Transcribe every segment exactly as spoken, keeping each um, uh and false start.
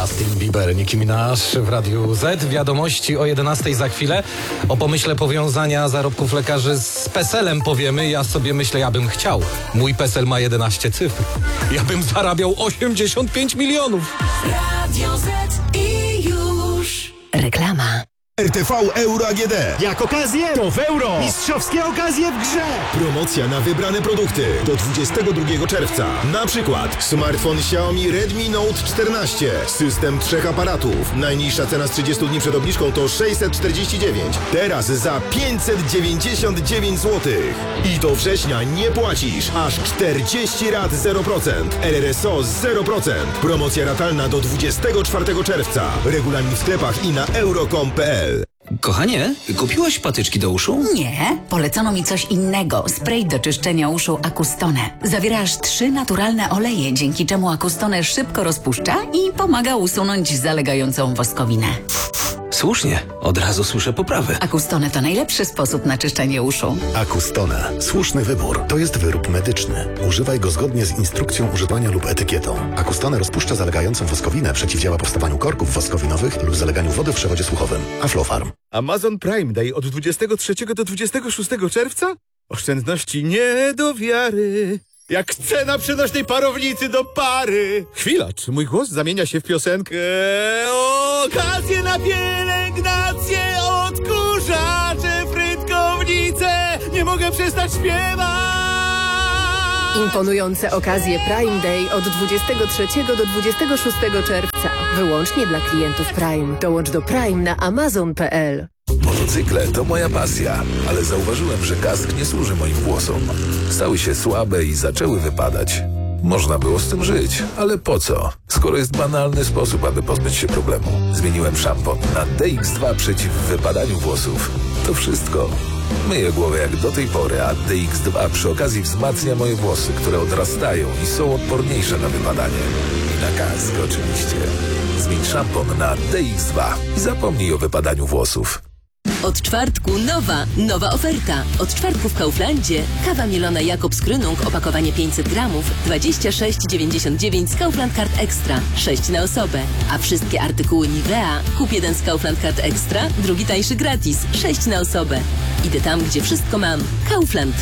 Justin Bieber, Nicki Minaj w Radiu Z. Wiadomości o jedenastej za chwilę. O pomyśle powiązania zarobków lekarzy z peselem powiemy. Ja sobie myślę, ja bym chciał. Mój pesel ma jedenaście cyfr. Ja bym zarabiał osiemdziesiąt pięć milionów. Radio Z i już. Reklama. R T V Euro A G D. Jak okazję, to w euro. Mistrzowskie okazje w grze. Promocja na wybrane produkty do dwudziestego drugiego czerwca. Na przykład smartfon Xiaomi Redmi Note czternaście. System trzech aparatów. Najniższa cena z trzydziestu dni przed obniżką to sześćset czterdzieści dziewięć. Teraz za pięćset dziewięćdziesiąt dziewięć złotych. I do września nie płacisz. Aż czterdzieści rat zero procent. R R S O zero procent. Promocja ratalna do dwudziestego czwartego czerwca. Regulamin w sklepach i na euro kropka com kropka p l. Kochanie, kupiłaś patyczki do uszu? Nie, polecono mi coś innego. Spray do czyszczenia uszu Acustone. Zawiera aż trzy naturalne oleje, dzięki czemu Acustone szybko rozpuszcza i pomaga usunąć zalegającą woskowinę. Słusznie, od razu słyszę poprawę. Acustone to najlepszy sposób na czyszczenie uszu. Acustone. Słuszny wybór. To jest wyrób medyczny. Używaj go zgodnie z instrukcją używania lub etykietą. Acustone rozpuszcza zalegającą woskowinę, przeciwdziała powstawaniu korków woskowinowych lub zaleganiu wody w przewodzie słuchowym. Aflofarm. Amazon Prime Day od dwudziestego trzeciego do dwudziestego szóstego czerwca? Oszczędności nie do wiary. Jak cena przenośnej parownicy do pary. Chwila, czy mój głos zamienia się w piosenkę? Okazje na pielęgnację, odkurzacze, frytkownice. Nie mogę przestać śpiewać. Imponujące okazje Prime Day od dwudziestego trzeciego do dwudziestego szóstego czerwca. Wyłącznie dla klientów Prime. Dołącz do Prime na amazon kropka p l. Motocykle to moja pasja, ale zauważyłem, że kask nie służy moim włosom. Stały się słabe i zaczęły wypadać. Można było z tym żyć, ale po co? Skoro jest banalny sposób, aby pozbyć się problemu. Zmieniłem szampon na D X dwa przeciw wypadaniu włosów. To wszystko. Myję głowę jak do tej pory, a D X dwa przy okazji wzmacnia moje włosy, które odrastają i są odporniejsze na wypadanie. I na kask oczywiście. Zmień szampon na D X dwa i zapomnij o wypadaniu włosów. Od czwartku nowa, nowa oferta. Od czwartku w Kauflandzie kawa mielona Jakobs Krönung, opakowanie pięćset gramów, dwadzieścia sześć dziewięćdziesiąt dziewięć z Kaufland Card Extra, sześć na osobę. A wszystkie artykuły Nivea, kup jeden z Kaufland Card Extra, drugi tańszy gratis, sześć na osobę. Idę tam, gdzie wszystko mam. Kaufland.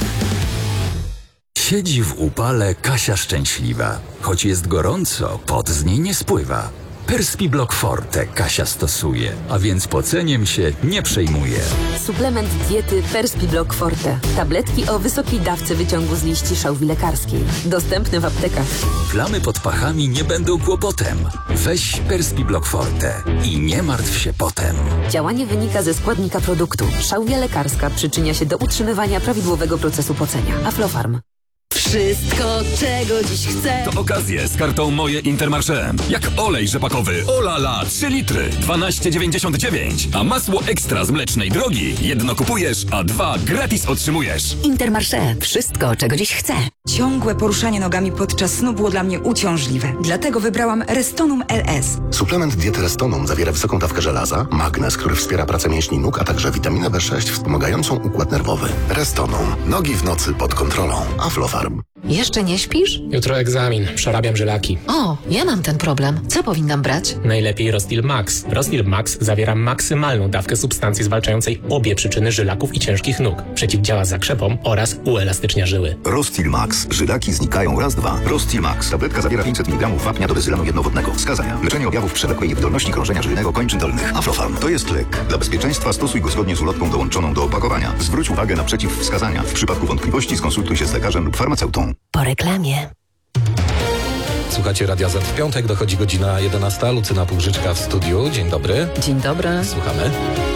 Siedzi w upale Kasia szczęśliwa. Choć jest gorąco, pot z niej nie spływa. Perspiblock Forte Kasia stosuje, a więc poceniem się nie przejmuje. Suplement diety Perspiblock Forte. Tabletki o wysokiej dawce wyciągu z liści szałwi lekarskiej. Dostępny w aptekach. Plamy pod pachami nie będą kłopotem. Weź Perspiblock Forte i nie martw się potem. Działanie wynika ze składnika produktu. Szałwia lekarska przyczynia się do utrzymywania prawidłowego procesu pocenia. Aflofarm. Wszystko, czego dziś chcę. To okazje z kartą Moje Intermarché. Jak olej rzepakowy Olala trzy litry dwanaście dziewięćdziesiąt dziewięć, a masło ekstra z Mlecznej Drogi jedno kupujesz, a dwa gratis otrzymujesz. Intermarché. Wszystko, czego dziś chcę. Ciągłe poruszanie nogami podczas snu było dla mnie uciążliwe. Dlatego wybrałam Restonum L S. Suplement diety Restonum zawiera wysoką dawkę żelaza, magnez, który wspiera pracę mięśni nóg, a także witaminę B sześć wspomagającą układ nerwowy. Restonum. Nogi w nocy pod kontrolą. Aflofarm. Jeszcze nie śpisz? Jutro egzamin. Przerabiam żylaki. O, ja mam ten problem. Co powinnam brać? Najlepiej Rostil Max. Rostil Max zawiera maksymalną dawkę substancji zwalczającej obie przyczyny żylaków i ciężkich nóg. Przeciwdziała zakrzepom oraz uelastycznia żyły. Rostil Max. Żylaki znikają raz, dwa. Rostil Max. Tabletka zawiera pięćset miligramów wapnia do bezylanu jednowodnego. Wskazania. Leczenie objawów przewlekłej niewydolności krążenia żylnego kończyn dolnych. Aflofarm. To jest lek. Dla bezpieczeństwa stosuj go zgodnie z ulotką dołączoną do opakowania. Zwróć uwagę na przeciwwskazania. W przypadku wątpliwości skonsultuj się z lekarzem lub farmaceutą. Po reklamie. Słuchacie Radia Z w piątek, dochodzi godzina jedenasta. Lucyna Półżyczka w studiu. Dzień dobry. Dzień dobry. Słuchamy.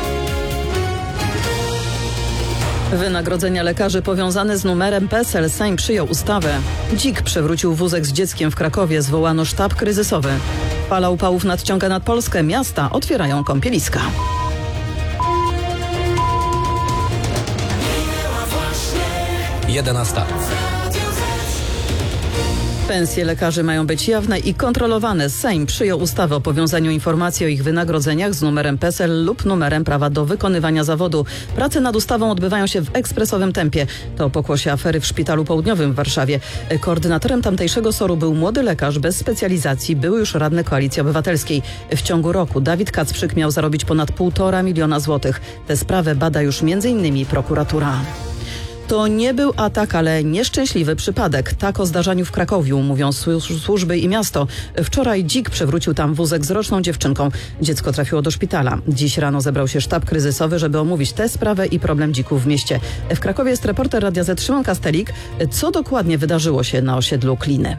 Wynagrodzenia lekarzy powiązane z numerem PESEL. Sejm przyjął ustawę. Dzik przewrócił wózek z dzieckiem w Krakowie. Zwołano sztab kryzysowy. Fala upałów nadciąga nad Polskę. Miasta otwierają kąpieliska. jedenasta. Pensje lekarzy mają być jawne i kontrolowane. Sejm przyjął ustawę o powiązaniu informacji o ich wynagrodzeniach z numerem P E S E L lub numerem prawa do wykonywania zawodu. Prace nad ustawą odbywają się w ekspresowym tempie. To pokłosie afery w Szpitalu Południowym w Warszawie. Koordynatorem tamtejszego soru był młody lekarz bez specjalizacji, był już radny Koalicji Obywatelskiej. W ciągu roku Dawid Kacprzyk miał zarobić ponad półtora miliona złotych. Tę sprawę bada już między innymi prokuratura. To nie był atak, ale nieszczęśliwy przypadek. Tak o zdarzeniu w Krakowiu mówią służby i miasto. Wczoraj dzik przewrócił tam wózek z roczną dziewczynką. Dziecko trafiło do szpitala. Dziś rano zebrał się sztab kryzysowy, żeby omówić tę sprawę i problem dzików w mieście. W Krakowie jest reporter Radia Z Szymon Kastelik. Co dokładnie wydarzyło się na osiedlu Kliny?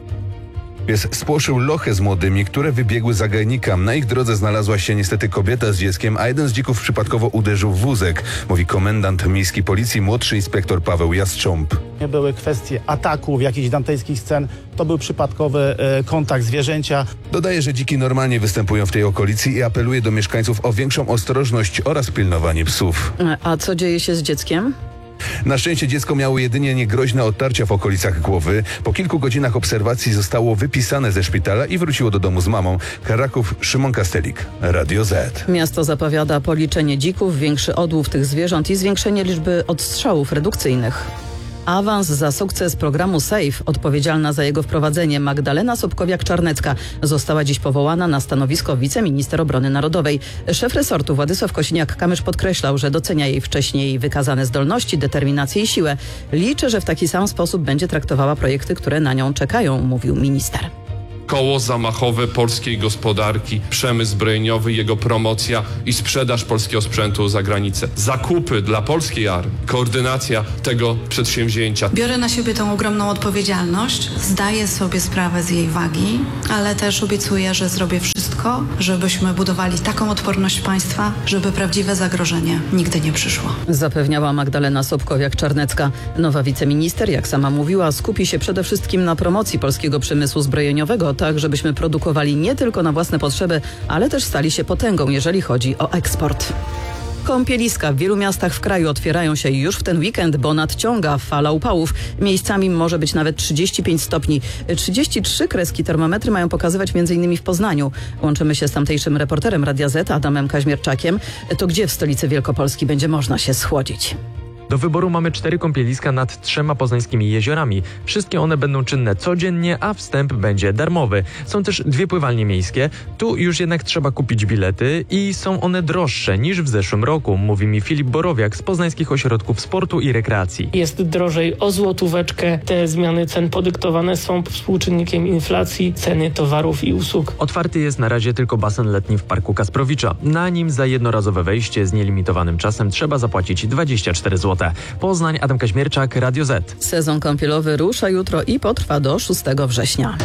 Pies spłoszył lochę z młodymi, które wybiegły z zagajnika. Na ich drodze znalazła się niestety kobieta z dzieckiem, a jeden z dzików przypadkowo uderzył w wózek, mówi komendant miejskiej policji, młodszy inspektor Paweł Jastrząb. Nie były kwestie ataków, jakichś dantejskich scen, to był przypadkowy e, kontakt zwierzęcia. Dodaje, że dziki normalnie występują w tej okolicy i apeluje do mieszkańców o większą ostrożność oraz pilnowanie psów. A co dzieje się z dzieckiem? Na szczęście dziecko miało jedynie niegroźne odtarcia w okolicach głowy. Po kilku godzinach obserwacji zostało wypisane ze szpitala i wróciło do domu z mamą. Kraków, Szymon Kastelik, Radio Z. Miasto zapowiada policzenie dzików, większy odłów tych zwierząt i zwiększenie liczby odstrzałów redukcyjnych. Awans za sukces programu SAFE, odpowiedzialna za jego wprowadzenie Magdalena Sobkowiak-Czarnecka, została dziś powołana na stanowisko wiceminister obrony narodowej. Szef resortu Władysław Kosiniak-Kamysz podkreślał, że docenia jej wcześniej wykazane zdolności, determinację i siłę. Liczy, że w taki sam sposób będzie traktowała projekty, które na nią czekają, mówił minister. Koło zamachowe polskiej gospodarki, przemysł zbrojeniowy, jego promocja i sprzedaż polskiego sprzętu za granicę. Zakupy dla polskiej armii, koordynacja tego przedsięwzięcia. Biorę na siebie tą ogromną odpowiedzialność, zdaję sobie sprawę z jej wagi, ale też obiecuję, że zrobię wszystko, żebyśmy budowali taką odporność państwa, żeby prawdziwe zagrożenie nigdy nie przyszło. Zapewniała Magdalena Sobkowiak-Czarnecka. Nowa wiceminister, jak sama mówiła, skupi się przede wszystkim na promocji polskiego przemysłu zbrojeniowego, tak żebyśmy produkowali nie tylko na własne potrzeby, ale też stali się potęgą, jeżeli chodzi o eksport. Kąpieliska w wielu miastach w kraju otwierają się już w ten weekend, bo nadciąga fala upałów. Miejscami może być nawet trzydzieści pięć stopni. trzydzieści trzy kreski termometry mają pokazywać m.in. w Poznaniu. Łączymy się z tamtejszym reporterem Radia Z, Adamem Kaźmierczakiem. To gdzie w stolicy Wielkopolski będzie można się schłodzić? Do wyboru mamy cztery kąpieliska nad trzema poznańskimi jeziorami. Wszystkie one będą czynne codziennie, a wstęp będzie darmowy. Są też dwie pływalnie miejskie. Tu już jednak trzeba kupić bilety i są one droższe niż w zeszłym roku, mówi mi Filip Borowiak z Poznańskich Ośrodków Sportu i Rekreacji. Jest drożej o złotóweczkę. Te zmiany cen podyktowane są współczynnikiem inflacji, ceny towarów i usług. Otwarty jest na razie tylko basen letni w Parku Kasprowicza. Na nim za jednorazowe wejście z nielimitowanym czasem trzeba zapłacić dwadzieścia cztery złote. Poznań, Adam Kaźmierczak, Radio Z. Sezon kąpielowy rusza jutro i potrwa do szóstego września.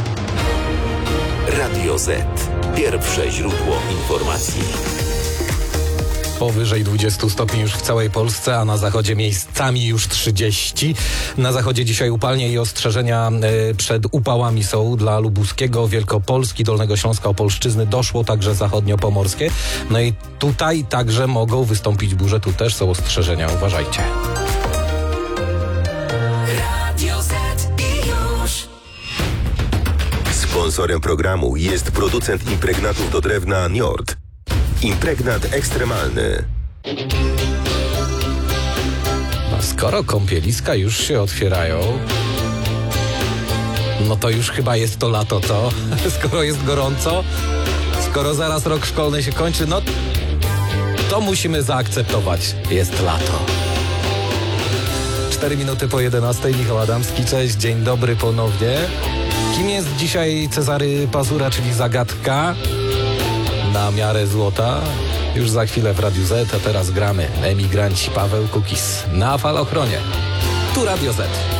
Radio Z. Pierwsze źródło informacji. Powyżej dwudziestu stopni już w całej Polsce, a na zachodzie miejscami już trzydzieści. Na zachodzie dzisiaj upalnie i ostrzeżenia y, przed upałami są dla Lubuskiego, Wielkopolski, Dolnego Śląska, Opolszczyzny. Doszło także zachodnio-pomorskie. No i tutaj także mogą wystąpić burze. Tu też są ostrzeżenia. Uważajcie. Radio Z i już. Sponsorem programu jest producent impregnatów do drewna Njord. Impregnat ekstremalny. No, skoro kąpieliska już się otwierają, no to już chyba jest to lato, co? Skoro jest gorąco, skoro zaraz rok szkolny się kończy, no to musimy zaakceptować. Jest lato. Cztery minuty po jedenastej. Michał Adamski, cześć, dzień dobry ponownie. Kim jest dzisiaj Cezary Pazura, czyli zagadka na miarę złota? Już za chwilę w Radiu Z, a teraz gramy Emigranci, Paweł Kukis na Falochronie. Tu Radio Z.